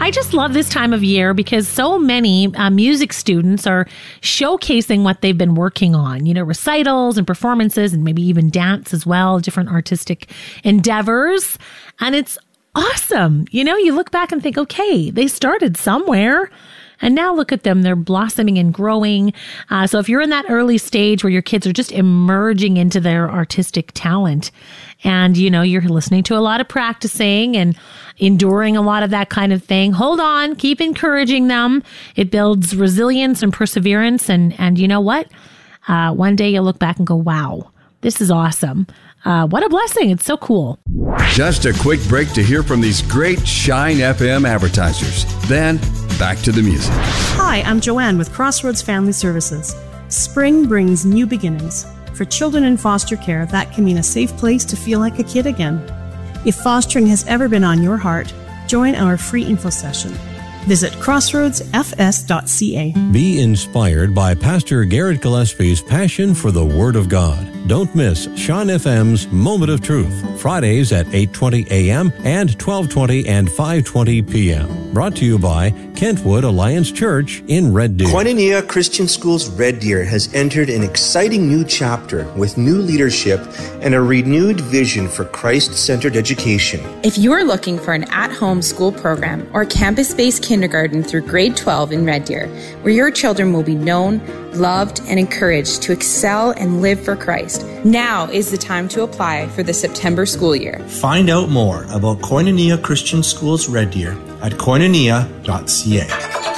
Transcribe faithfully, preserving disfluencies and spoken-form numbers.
I just love this time of year because so many uh, music students are showcasing what they've been working on, you know, recitals and performances and maybe even dance as well, different artistic endeavors. And it's awesome. You know, you look back and think, okay, they started somewhere. And now look at them. They're blossoming and growing. Uh, so if you're in that early stage where your kids are just emerging into their artistic talent and, you know, you're listening to a lot of practicing and enduring a lot of that kind of thing, hold on, keep encouraging them. It builds resilience and perseverance. And, and you know what? Uh, one day you'll look back and go, wow, this is awesome. Uh, what a blessing. It's so cool. Just a quick break to hear from these great Shine F M advertisers. Then back to the music. Hi, I'm Joanne with Crossroads Family Services. Spring brings new beginnings. For children in foster care, that can mean a safe place to feel like a kid again. If fostering has ever been on your heart, join our free info session. Visit crossroads f s dot c a. Be inspired by Pastor Garrett Gillespie's passion for the Word of God. Don't miss Shine F M's Moment of Truth, Fridays at eight twenty a.m. and twelve twenty and five twenty p.m. Brought to you by Kentwood Alliance Church in Red Deer. Koinonia Christian Schools Red Deer has entered an exciting new chapter with new leadership and a renewed vision for Christ-centered education. If you are looking for an at-home school program or campus-based kindergarten through grade twelve in Red Deer, where your children will be known, loved, and encouraged to excel and live for Christ, now is the time to apply for the September school year. Find out more about Koinonia Christian Schools Red Deer at koinonia dot c a.